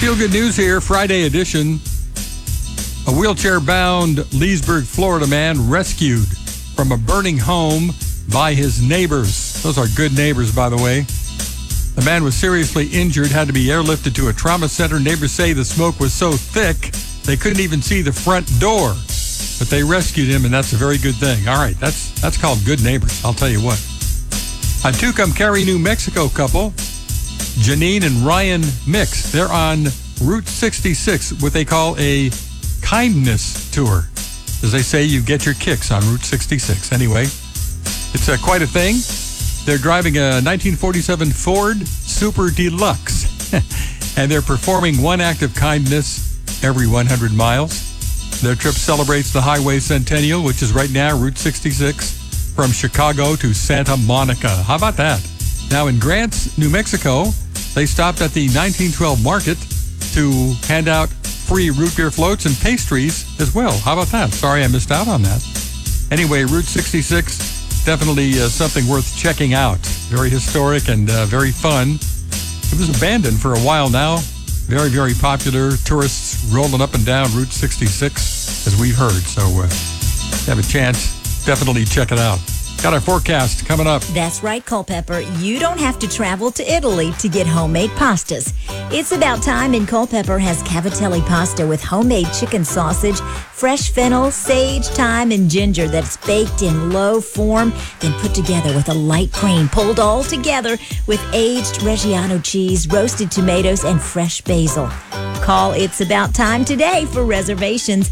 feel-good news here, Friday edition. A wheelchair-bound Leesburg, Florida man rescued from a burning home by his neighbors. Those are good neighbors, by the way. The man was seriously injured, had to be airlifted to a trauma center. Neighbors say the smoke was so thick they couldn't even see the front door. But they rescued him, and that's a very good thing. All right, that's called good neighbors, I'll tell you what. A Tucumcari, New Mexico couple, Janine and Ryan Mix, they're on Route 66, what they call a kindness tour. As they say, you get your kicks on Route 66. Anyway, it's quite a thing. They're driving a 1947 Ford Super Deluxe, and they're performing one act of kindness every 100 miles. Their trip celebrates the Highway Centennial, which is right now Route 66, from Chicago to Santa Monica. How about that? Now, in Grants, New Mexico, they stopped at the 1912 market to hand out free root beer floats and pastries as well. How about that? Sorry I missed out on that. Anyway, Route 66, definitely something worth checking out. Very historic and very fun. It was abandoned for a while now. Very, very popular. Tourists rolling up and down Route 66, as we've heard. So if you have a chance, definitely check it out. Got our forecast coming up. That's right, Culpeper. You don't have to travel to Italy to get homemade pastas. It's about time, and Culpeper has cavatelli pasta with homemade chicken sausage, fresh fennel, sage, thyme, and ginger that's baked in low form, then put together with a light cream, pulled all together with aged Reggiano cheese, roasted tomatoes, and fresh basil. Call It's About Time today for reservations.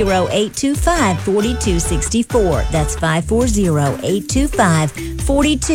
540-825-4264. That's 540-825-4264.